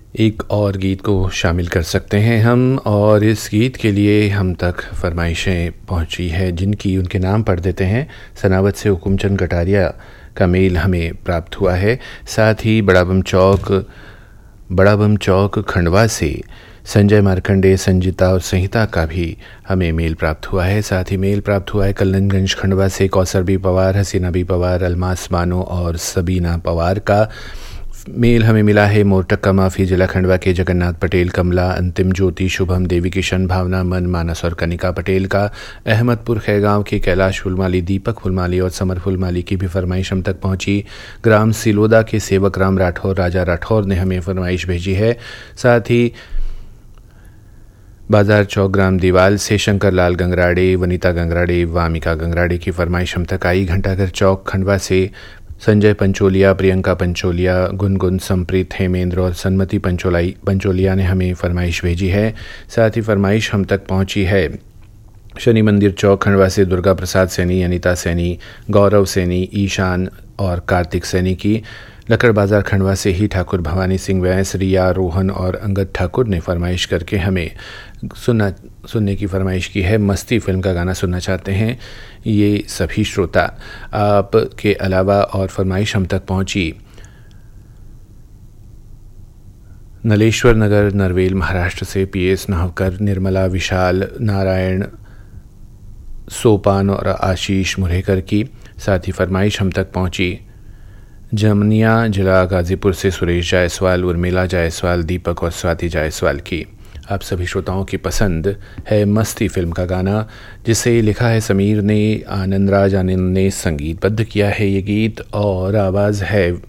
एक और गीत को शामिल कर सकते हैं हम, और इस गीत के लिए हम तक फरमाइशें पहुंची है जिनकी उनके नाम पढ़ देते हैं। सनावत से हुकुमचंद कटारिया का मेल हमें प्राप्त हुआ है। साथ ही बड़ा बम चौक खंडवा से संजय मार्कंडे, संजिता और संहिता का भी हमें मेल प्राप्त हुआ है। साथ ही मेल प्राप्त हुआ है कल्याणगंज खंडवा से कौसर बी पवार, हसीना बी पवार, अलमास बानो और सबीना पवार का मेल हमें मिला है। मोरटक्का माफी जिला खंडवा के जगन्नाथ पटेल, कमला, अंतिम ज्योति, शुभम, देवी किशन, भावना, मन, मानस और कनिका पटेल का। अहमदपुर खैगांव के कैलाश फुलमाली, दीपक फुलमाली और समर फुलमाली की भी फरमाइश हम तक पहुंची। ग्राम सिलोदा के सेवक राम राठौर, राजा राठौर ने हमें फरमाइश भेजी है। साथ ही बाजार चौक ग्राम दीवाल से शंकर लाल गंगराड़े, वनीता गंगराड़े, वामिका गंगराड़े की फरमाइश हम तक आई। घंटाघर चौक खंडवा से संजय पंचोलिया, प्रियंका पंचोलिया, गुनगुन, संप्रीत, हेमेंद्र और सन्मति पंचोलिया ने हमें फरमाइश भेजी है। साथ ही फरमाइश हम तक पहुंची है शनि मंदिर चौक खंडवा से दुर्गा प्रसाद सैनी, अनीता सैनी, गौरव सैनी, ईशान और कार्तिक सैनी की। लकड़ बाजार खंडवा से ही ठाकुर भवानी सिंह वैस, रिया, रोहन और अंगद ठाकुर ने फरमाइश करके हमें सुनने की फरमाइश की है। मस्ती फिल्म का गाना सुनना चाहते हैं ये सभी श्रोता। आपके अलावा और फरमाइश हम तक पहुंची नलेश्वर नगर, नरवेल, महाराष्ट्र से पीएस नाहवकर, निर्मला, विशाल, नारायण, सोपान और आशीष मुरेकर की। साथ ही फरमाइश हम तक पहुंची जमनिया जिला गाजीपुर से सुरेश जायसवाल, उर्मिला जायसवाल, दीपक और स्वाति जायसवाल की। आप सभी श्रोताओं की पसंद है मस्ती फिल्म का गाना, जिसे लिखा है समीर ने, आनंद राज आनंद ने संगीतबद्ध किया है ये गीत, और आवाज़ है